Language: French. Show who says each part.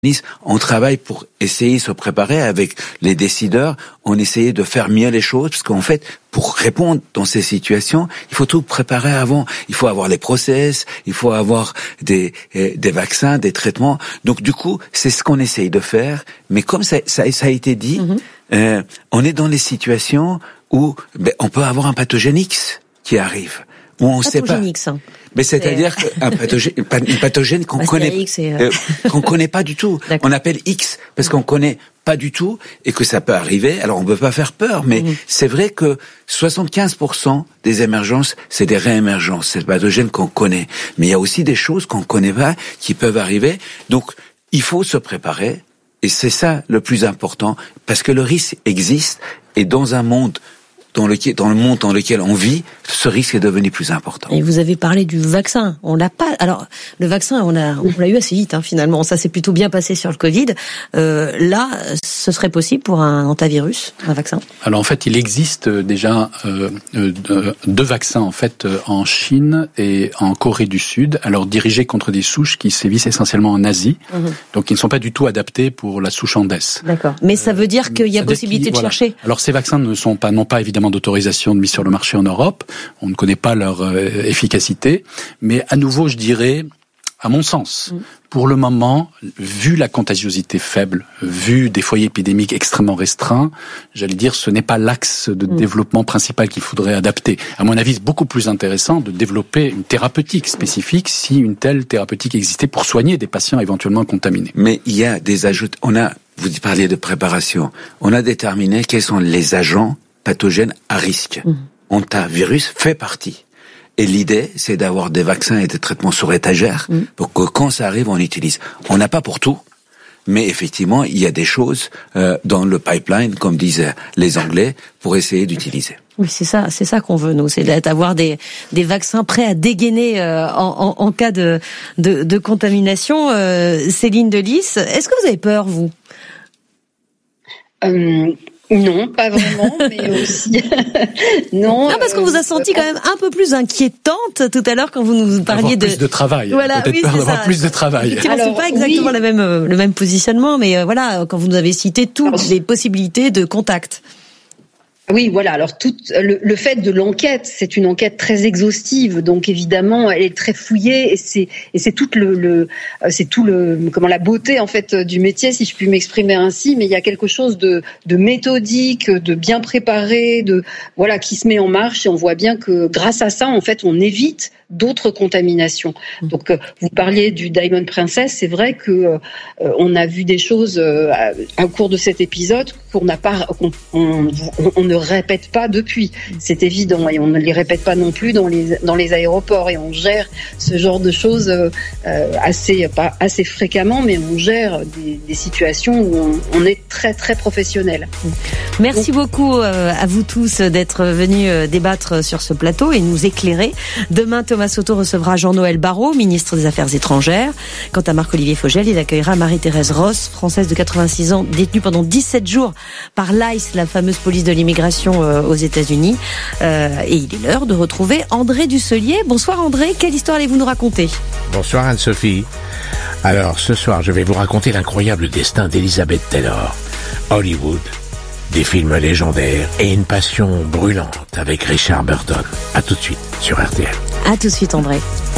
Speaker 1: On travaille pour essayer de se préparer avec les décideurs. On essayait de faire mieux les choses parce qu'en fait, pour répondre dans ces situations, il faut tout préparer avant. Il faut avoir les process, il faut avoir des vaccins, des traitements. Donc du coup, c'est ce qu'on essaye de faire. Mais comme ça a été dit, on est dans les situations où on peut avoir un pathogène X qui arrive. Où on sait pas. Mais c'est-à-dire une pathogène qu'on connaît pas du tout.
Speaker 2: D'accord.
Speaker 1: On appelle X parce qu'on connaît pas du tout et que ça peut arriver. Alors on peut pas faire peur, mais c'est vrai que 75% des émergences, c'est des réémergences. C'est des pathogènes qu'on connaît. Mais il y a aussi des choses qu'on connaît pas qui peuvent arriver. Donc il faut se préparer et c'est ça le plus important parce que le risque existe et dans un monde dans le monde dans lequel on vit, ce risque est devenu plus important.
Speaker 2: Et vous avez parlé du vaccin. On l'a pas. Alors, le vaccin, on l'a eu assez vite, finalement. Ça s'est plutôt bien passé sur le Covid. Là, ce serait possible pour un antivirus, un vaccin?
Speaker 3: Alors, en fait, il existe déjà deux vaccins, en fait, en Chine et en Corée du Sud. Alors, dirigés contre des souches qui sévissent essentiellement en Asie. Donc, ils ne sont pas du tout adaptés pour la souche Andes.
Speaker 2: D'accord. Mais ça veut dire qu'il y a possibilité de chercher.
Speaker 3: Alors, ces vaccins n'ont pas évidemment d'autorisation de mise sur le marché en Europe. On ne connaît pas leur efficacité. Mais à nouveau, je dirais, à mon sens, pour le moment, vu la contagiosité faible, vu des foyers épidémiques extrêmement restreints, j'allais dire, ce n'est pas l'axe de développement principal qu'il faudrait adapter. À mon avis, c'est beaucoup plus intéressant de développer une thérapeutique spécifique si une telle thérapeutique existait pour soigner des patients éventuellement contaminés.
Speaker 1: Mais il y a des ajouts. Vous parliez de préparation. On a déterminé quels sont les agents pathogènes à risque. Hantavirus fait partie. Et l'idée, c'est d'avoir des vaccins et des traitements sur étagère pour que quand ça arrive, on utilise. On n'a pas pour tout, mais effectivement, il y a des choses dans le pipeline, comme disaient les Anglais, pour essayer d'utiliser.
Speaker 2: Oui, c'est ça qu'on veut, nous, c'est d'avoir des vaccins prêts à dégainer en cas de contamination. Céline Delis, est-ce que vous avez peur, vous?
Speaker 4: Non, pas vraiment, mais aussi non.
Speaker 2: Parce qu'on vous a senti quand même un peu plus inquiétante tout à l'heure quand vous nous parliez
Speaker 3: plus de travail.
Speaker 2: Voilà,
Speaker 3: peut-être peur d'avoir plus de travail.
Speaker 2: Alors, c'est pas exactement le même positionnement, mais voilà, quand vous nous avez cité toutes les possibilités de contact.
Speaker 4: Oui, voilà. Alors le fait de l'enquête, c'est une enquête très exhaustive, donc évidemment, elle est très fouillée et c'est tout la beauté en fait du métier, si je puis m'exprimer ainsi. Mais il y a quelque chose de méthodique, de bien préparé, qui se met en marche et on voit bien que grâce à ça, en fait, on évite d'autres contaminations. Donc, vous parliez du Diamond Princess, c'est vrai que on a vu des choses au cours de cet épisode qu'on ne répète pas depuis. C'est évident et on ne les répète pas non plus dans les aéroports et on gère ce genre de choses pas assez fréquemment, mais on gère des situations où on est très très professionnel.
Speaker 2: Merci beaucoup à vous tous d'être venus débattre sur ce plateau et nous éclairer. Demain, Thomas Soto recevra Jean-Noël Barrot, ministre des Affaires étrangères. Quant à Marc-Olivier Fogel, il accueillera Marie-Thérèse Ross, française de 86 ans, détenue pendant 17 jours par l'ICE, la fameuse police de l'immigration aux États-Unis. Et il est l'heure de retrouver André Dusselier. Bonsoir André, quelle histoire allez-vous nous raconter?
Speaker 5: Bonsoir Anne-Sophie. Alors ce soir, je vais vous raconter l'incroyable destin d'Elizabeth Taylor. Hollywood, des films légendaires et une passion brûlante avec Richard Burton. À tout de suite sur RTL.
Speaker 2: À tout de suite André.